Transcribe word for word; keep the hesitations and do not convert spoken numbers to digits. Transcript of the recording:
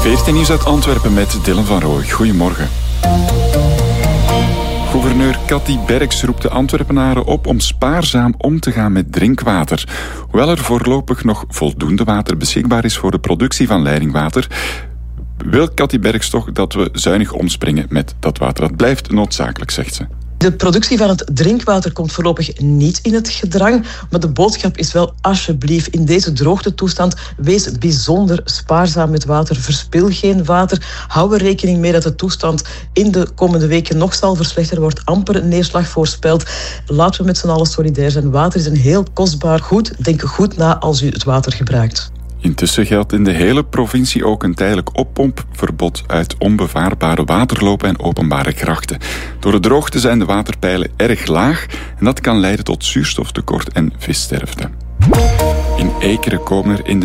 V R T Nieuws uit Antwerpen met Dylan van Rooij. Goedemorgen. Gouverneur Cathy Berks roept de Antwerpenaren op om spaarzaam om te gaan met drinkwater. Hoewel er voorlopig nog voldoende water beschikbaar is voor de productie van leidingwater, wil Cathy Berks toch dat we zuinig omspringen met dat water. Dat blijft noodzakelijk, zegt ze. De productie van het drinkwater komt voorlopig niet in het gedrang, maar de boodschap is wel alsjeblieft in deze droogtetoestand, wees bijzonder spaarzaam met water, verspil geen water, hou er rekening mee dat de toestand in de komende weken nog zal verslechteren, wordt amper neerslag voorspeld. Laten we met z'n allen solidair zijn. Water is een heel kostbaar goed. Denk goed na als u het water gebruikt. Intussen geldt in de hele provincie ook een tijdelijk oppompverbod uit onbevaarbare waterlopen en openbare grachten. Door de droogte zijn de waterpeilen erg laag en dat kan leiden tot zuurstoftekort en vissterfte. In Ekeren komen er in de